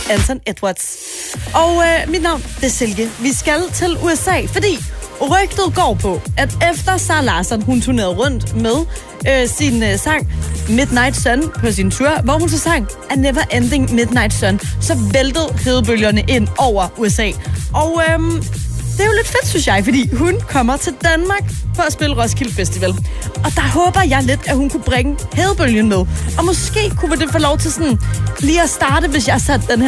Anton Edwards. Og mit navn det er Silke. Vi skal til USA, fordi rygtet går på, at efter Zara Larsson, hun turnerede rundt med sin sang Midnight Sun på sin tur, hvor hun så sang A Never Ending Midnight Sun, så væltede hedebølgerne ind over USA. Og det er jo lidt fedt, synes jeg, fordi hun kommer til Danmark for at spille Roskilde Festival. Og der håber jeg lidt, at hun kunne bringe hedebølgen med. Og måske kunne vi det få lov til sådan lige at starte, hvis jeg satte den her